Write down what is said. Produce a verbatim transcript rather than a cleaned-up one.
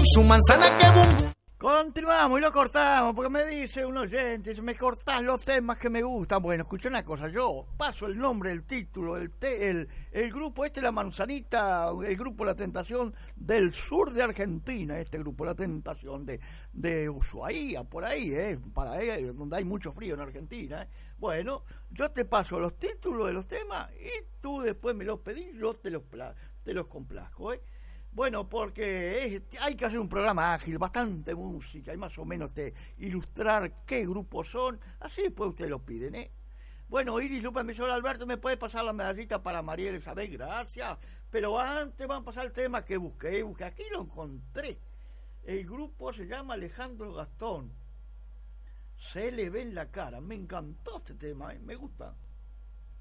su manzana que bum. Continuamos y lo cortamos, porque me dice un oyente, me cortás los temas que me gustan. Bueno, escucha una cosa, yo paso el nombre, el título, el, te, el, el grupo este, La Manzanita, el grupo La Tentación del sur de Argentina, este grupo La Tentación de, de Ushuaia, por ahí, eh, para ahí, donde hay mucho frío en Argentina. Eh. Bueno, yo te paso los títulos de los temas y tú después me los pedís, yo te los, te los complazco, ¿eh? Bueno, porque es, hay que hacer un programa ágil, bastante música, y más o menos te ilustrar qué grupos son, así después ustedes lo piden, ¿eh? Bueno, Iris Lupa, mi señor Alberto, ¿me puede pasar la medallita para María Elizabeth? Gracias. Pero antes van a pasar el tema que busqué, busqué, aquí lo encontré. El grupo se llama Alejandro Gastón. Se le ve en la cara, me encantó este tema, ¿eh? Me gusta.